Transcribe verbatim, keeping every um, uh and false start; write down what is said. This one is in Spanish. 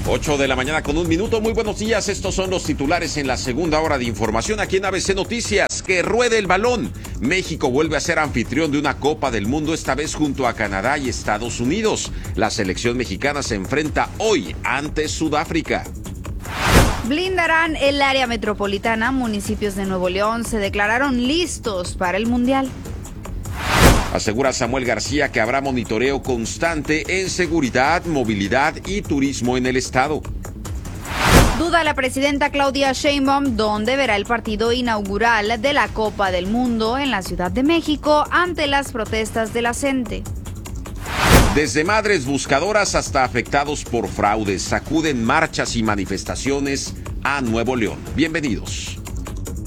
ocho de la mañana con un minuto. Muy buenos días. Estos son los titulares en la segunda hora de información aquí en A B C Noticias. Que ruede el balón. México vuelve a ser anfitrión de una Copa del Mundo, esta vez junto a Canadá y Estados Unidos. La selección mexicana se enfrenta hoy ante Sudáfrica. Blindarán el área metropolitana. Municipios de Nuevo León se declararon listos para el Mundial. Asegura Samuel García que habrá monitoreo constante en seguridad, movilidad y turismo en el estado. Duda la presidenta Claudia Sheinbaum dónde verá el partido inaugural de la Copa del Mundo en la Ciudad de México ante las protestas de la gente. Desde madres buscadoras hasta afectados por fraudes, sacuden marchas y manifestaciones a Nuevo León. Bienvenidos.